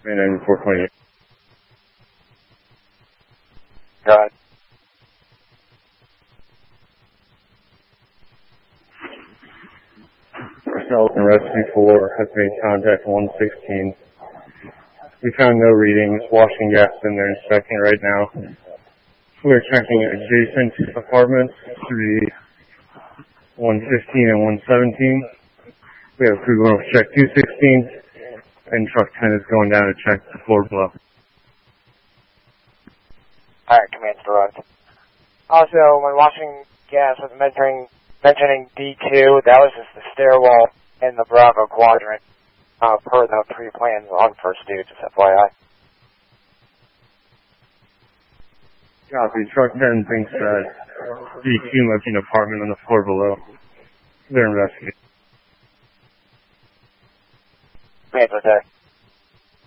And then 428. Go ahead. Personnel in Rescue 4 has made contact 116. We found no readings. Washing gas in there inspecting right now. We're checking adjacent apartments to the 115 and 117. We have crew going to check 216, and truck 10 is going down to check the floor below. Alright, command direct. Also, when washing gas was mentioning D2, that was just the stairwell in the Bravo quadrant, per the pre-plans on first due, just FYI. Copy. Truck 10 thinks that D2 might be an apartment on the floor below. They're investigating. Command direct.